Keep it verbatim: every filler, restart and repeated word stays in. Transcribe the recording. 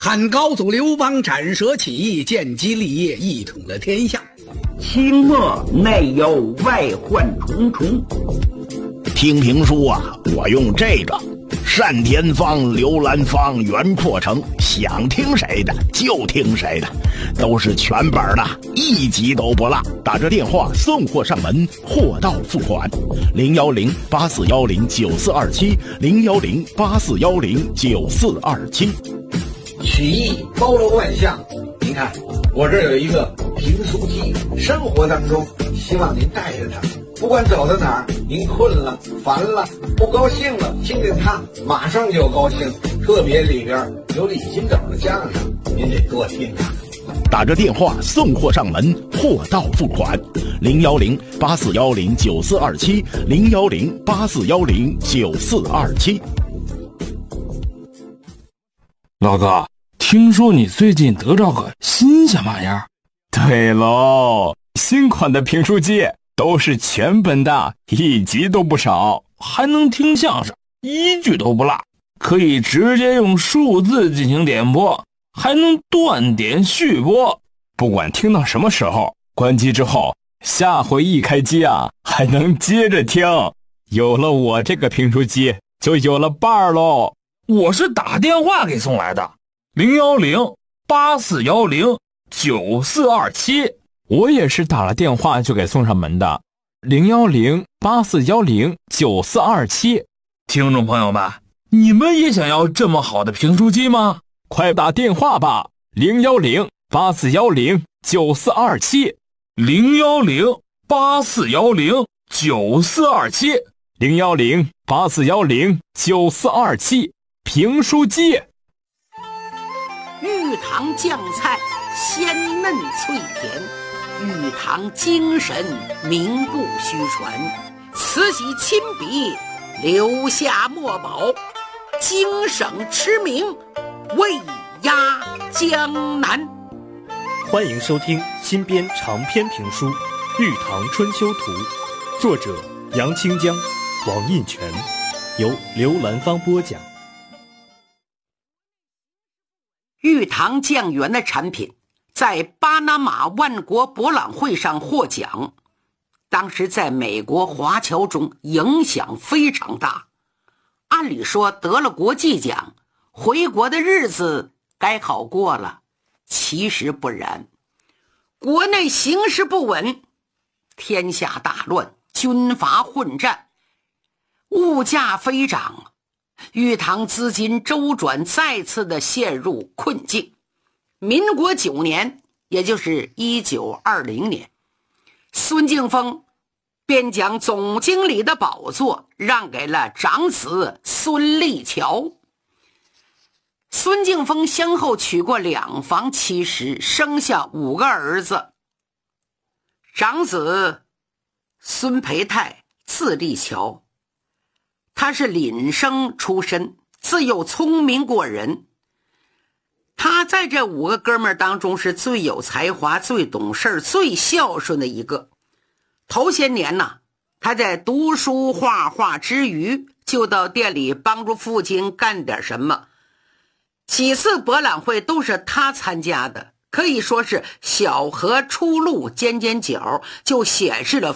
汉高祖刘邦斩蛇起义，建基立业，一统了天下。 清末内忧外患重重。 听评书啊，我用这个单田芳、刘兰芳、袁阔成，想听谁的就听谁的，都是全本的，一集都不落。打着电话送货上门，货到付款。零幺零八四幺零九四二七，零幺零八四幺零九四二七。 曲艺包罗万象，您看我这儿有一个评书机，生活当中希望您带着它，不管走到哪儿，您困了、烦了、不高兴了，听听它，马上就高兴。特别里边有李金斗的相声，您得多听啊。 打着电话送货上门，货到付款。零幺零八四幺零九四二七，零幺零八四幺零九四二七。 老哥，听说你最近得着个新鲜玩意儿？ 对喽，新款的评书机都是全本的，一集都不少， 还能听相声，一句都不落，可以直接用数字进行点播，还能断点续播。 不管听到什么时候，关机之后，下回一开机啊，还能接着听。有了我这个评书机，就有了伴儿喽。 我是打电话给送来的，零幺零八四幺零九四二七。 我也是打了电话就给送上门的，零幺零八四幺零九四二七。 听众朋友们，你们也想要这么好的评书机吗？ 快打电话吧，零幺零八四幺零九四二七， 零幺零八四幺零九四二七， 零幺零八四幺零九四二七。评书机。 玉堂酱菜鲜嫩脆甜，玉堂精神名不虚传，慈禧亲笔留下墨宝，京省驰名威压江南。 欢迎收听新编长篇评书《玉堂春秋图》，作者杨清江、王印全，由刘兰芳播讲。 玉堂酱园的产品在巴拿马万国博览会上获奖，当时在美国华侨中影响非常大。按理说得了国际奖，回国的日子该好过了，其实不然。国内形势不稳，天下大乱，军阀混战，物价飞涨，玉堂资金周转再次的陷入困境。民国九年，也就是一九二零年，孙敬峰便将总经理的宝座让给了长子孙立桥。孙敬峰先后娶过两房妻室，生下五个儿子。长子孙培泰字立桥，他是廪生出身，自幼聪明过人。他在这五个哥们儿当中是最有才华、最懂事、最孝顺的一个。头些年呢，他在读书画画之余，就到店里帮助父亲干点什么。几次博览会都是他参加的，可以说是小河出路尖尖角，就显示了